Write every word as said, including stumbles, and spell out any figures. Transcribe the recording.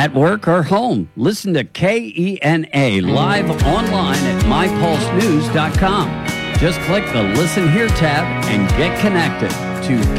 At work or home, listen to K E N A live online at my pulse news dot com. Just click the Listen Here tab and get connected to